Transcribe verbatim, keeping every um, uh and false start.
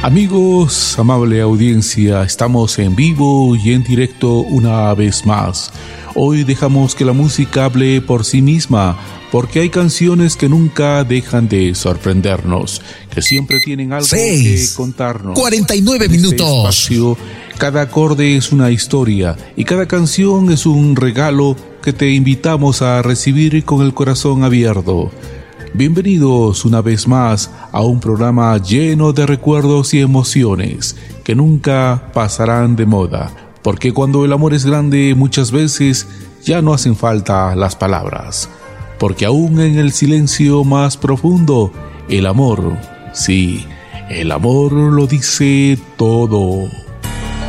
Amigos, amable audiencia, estamos en vivo y en directo una vez más. Hoy dejamos que la música hable por sí misma, porque hay canciones que nunca dejan de sorprendernos, que siempre tienen algo Seis, que contarnos. cuarenta y nueve En este minutos. espacio, cada acorde es una historia y cada canción es un regalo que te invitamos a recibir con el corazón abierto. Bienvenidos una vez más a un programa lleno de recuerdos y emociones que nunca pasarán de moda, porque cuando el amor es grande muchas veces ya no hacen falta las palabras, porque aún en el silencio más profundo, el amor, sí, el amor lo dice todo.